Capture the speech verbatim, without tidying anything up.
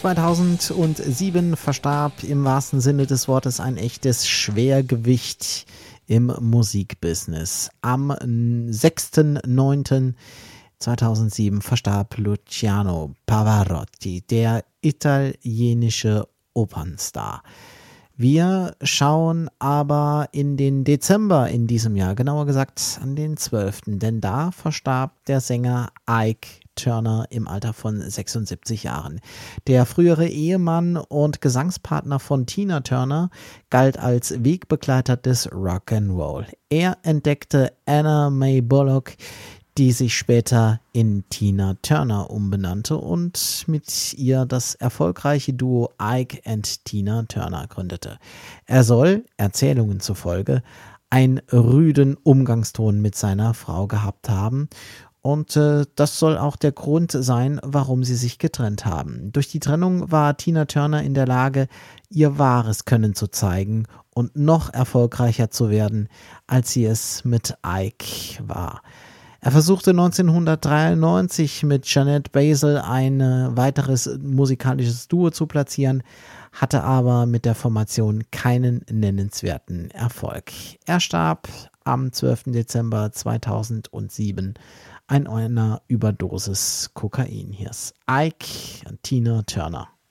zweitausendsieben verstarb im wahrsten Sinne des Wortes ein echtes Schwergewicht im Musikbusiness. Am sechsten neunten zweitausendsieben verstarb Luciano Pavarotti, der italienische Opernstar. Wir schauen aber in den Dezember in diesem Jahr, genauer gesagt an den zwölften, denn da verstarb der Sänger Ike Turner im Alter von sechsundsiebzig Jahren. Der frühere Ehemann und Gesangspartner von Tina Turner galt als Wegbegleiter des Rock'n'Roll. Er entdeckte Anna Mae Bullock, die sich später in Tina Turner umbenannte und mit ihr das erfolgreiche Duo Ike and Tina Turner gründete. Er soll, Erzählungen zufolge, einen rüden Umgangston mit seiner Frau gehabt haben. Und äh, das soll auch der Grund sein, warum sie sich getrennt haben. Durch die Trennung war Tina Turner in der Lage, ihr wahres Können zu zeigen und noch erfolgreicher zu werden, als sie es mit Ike war. Er versuchte neunzehnhundertdreiundneunzig mit Jeanette Basil ein weiteres musikalisches Duo zu platzieren, hatte aber mit der Formation keinen nennenswerten Erfolg. Er starb am zwölften Dezember zweitausendsieben an einer Überdosis Kokain. Hier ist Ike und Tina Turner.